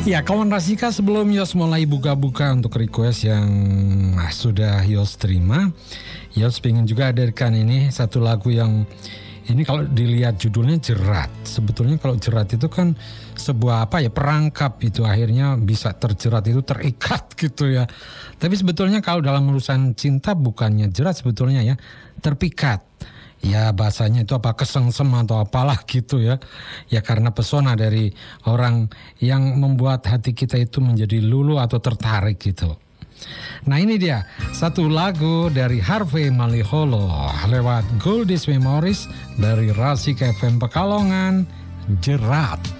Ya, kawan Rasika, sebelum Yos mulai buka-buka untuk request yang sudah Yos terima, Yos pengen juga hadirkan ini satu lagu yang ini kalau dilihat judulnya Jerat. Sebetulnya kalau jerat itu kan sebuah perangkap itu, akhirnya bisa terjerat itu terikat gitu ya. Tapi sebetulnya kalau dalam urusan cinta bukannya jerat sebetulnya ya, terpikat. Ya bahasanya itu kesengsem atau apalah gitu ya. Ya karena pesona dari orang yang membuat hati kita itu menjadi luluh atau tertarik gitu. Nah ini dia satu lagu dari Harvey Maliholo lewat Goldies Memories dari Rasika FM Pekalongan, Jerat.